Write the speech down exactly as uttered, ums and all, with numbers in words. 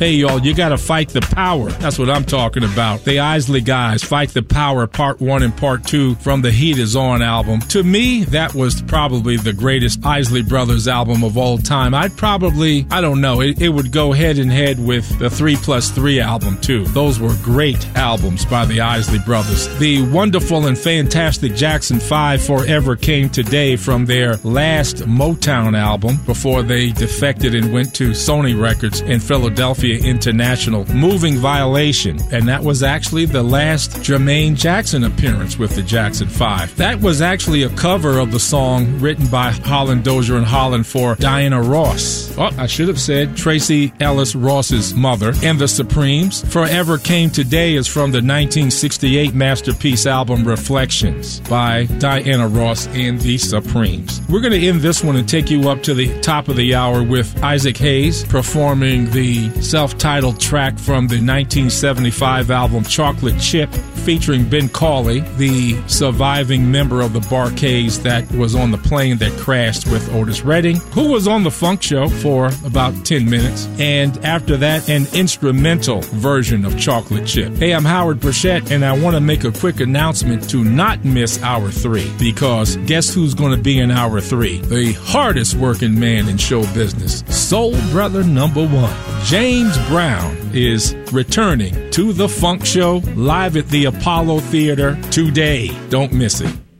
Hey, y'all, you got to fight the power. That's what I'm talking about. The Isley Guys, Fight the Power, Part one and Part two from the Heat Is On album. To me, that was probably the greatest Isley Brothers album of all time. I'd probably, I don't know, it, it would go head in head with the three plus three album, too. Those were great albums by the Isley Brothers. The wonderful and fantastic Jackson five, Forever Came Today, from their last Motown album before they defected and went to Sony Records in Philadelphia International. Moving Violation, and that was actually the last Jermaine Jackson appearance with the Jackson five. That was actually a cover of the song written by Holland Dozier and Holland for Diana Ross. Oh, I should have said Tracy Ellis Ross's mother. And the Supremes, Forever Came Today, is from the nineteen sixty-eight masterpiece album Reflections by Diana Ross and the Supremes. We're going to end this one and take you up to the top of the hour with Isaac Hayes performing the self-titled track from the nineteen seventy-five album Chocolate Chip, featuring Ben Cauley, the surviving member of the Bar-Kays that was on the plane that crashed with Otis Redding, who was on the Funk Show for about ten minutes, and after that, an instrumental version of Chocolate Chip. Hey, I'm Howard Burchett, and I want to make a quick announcement to not miss Hour three, because guess who's going to be in Hour three? The hardest working man in show business, Soul Brother number one. James Brown is returning to the Funk Show live at the Apollo Theater today. Don't miss it.